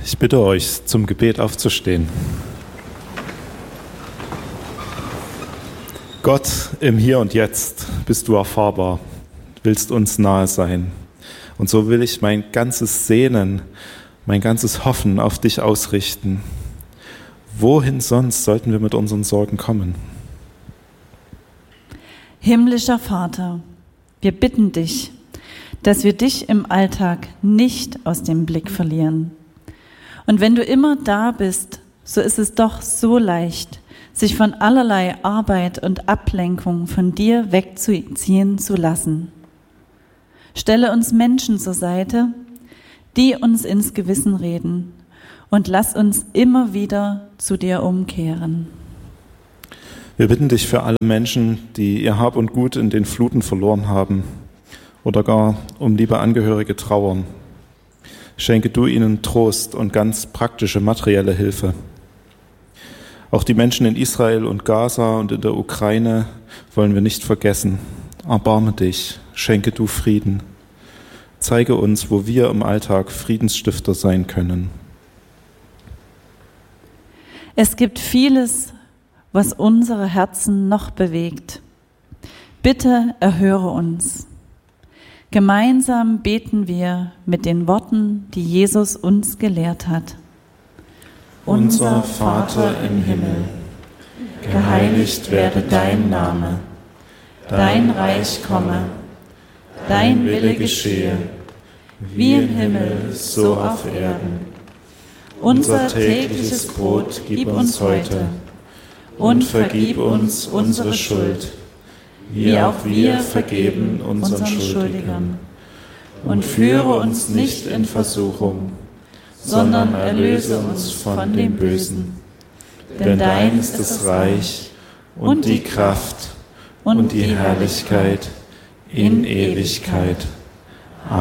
Ich bitte euch, zum Gebet aufzustehen. Gott, im Hier und Jetzt bist du erfahrbar, willst uns nahe sein. Und so will ich mein ganzes Sehnen, mein ganzes Hoffen auf dich ausrichten. Wohin sonst sollten wir mit unseren Sorgen kommen? Himmlischer Vater, wir bitten dich, dass wir dich im Alltag nicht aus dem Blick verlieren. Und wenn du immer da bist, so ist es doch so leicht, sich von allerlei Arbeit und Ablenkung von dir wegziehen zu lassen. Stelle uns Menschen zur Seite, die uns ins Gewissen reden, und lass uns immer wieder zu dir umkehren. Wir bitten dich für alle Menschen, die ihr Hab und Gut in den Fluten verloren haben oder gar um liebe Angehörige trauern. Schenke du ihnen Trost und ganz praktische materielle Hilfe. Auch die Menschen in Israel und Gaza und in der Ukraine wollen wir nicht vergessen. Erbarme dich, schenke du Frieden. Zeige uns, wo wir im Alltag Friedensstifter sein können. Es gibt vieles, was unsere Herzen noch bewegt. Bitte erhöre uns. Gemeinsam beten wir mit den Worten, die Jesus uns gelehrt hat. Unser Vater im Himmel, geheiligt werde dein Name, dein Reich komme, dein Wille geschehe, wie im Himmel, so auf Erden. Unser tägliches Brot gib uns heute und vergib uns unsere Schuld, wie auch wir vergeben unseren Schuldigern. Und führe uns nicht in Versuchung, sondern erlöse uns von dem Bösen. Denn dein ist das Reich und die Kraft und die Herrlichkeit in Ewigkeit.